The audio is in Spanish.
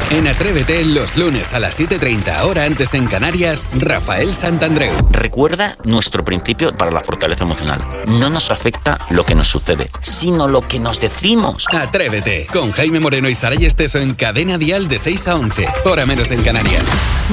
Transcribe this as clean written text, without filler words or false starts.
En Atrévete, los lunes a las 7:30, hora antes en Canarias, Rafael Santandreu. Recuerda nuestro principio para la fortaleza emocional. No nos afecta lo que nos sucede, sino lo que nos decimos. Atrévete, con Jaime Moreno y Saray Esteso en Cadena Dial de 6 a 11, hora menos en Canarias.